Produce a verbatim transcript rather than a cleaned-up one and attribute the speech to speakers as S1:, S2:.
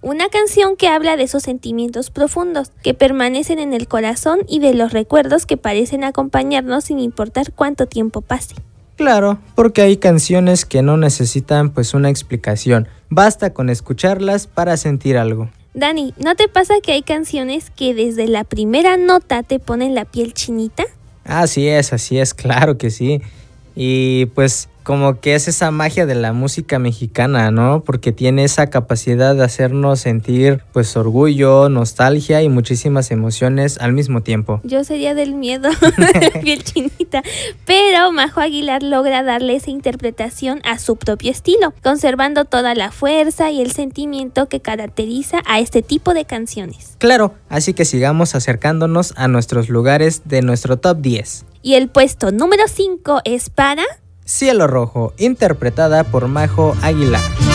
S1: una canción que habla de esos sentimientos profundos que permanecen en el corazón y de los recuerdos que parecen acompañarnos sin importar cuánto tiempo pase.
S2: Claro, porque hay canciones que no necesitan pues una explicación, basta con escucharlas para sentir algo.
S1: Dani, ¿no te pasa que hay canciones que desde la primera nota te ponen la piel chinita?
S2: Así es, así es, claro que sí. Y pues como que es esa magia de la música mexicana, ¿no? Porque tiene esa capacidad de hacernos sentir pues orgullo, nostalgia y muchísimas emociones al mismo tiempo.
S1: Yo sería del miedo de la piel chinita, pero Majo Aguilar logra darle esa interpretación a su propio estilo, conservando toda la fuerza y el sentimiento que caracteriza a este tipo de canciones.
S2: Claro, así que sigamos acercándonos a nuestros lugares de nuestro top diez.
S1: Y el puesto número cinco es para...
S2: Cielo Rojo, interpretada por Majo Aguilar.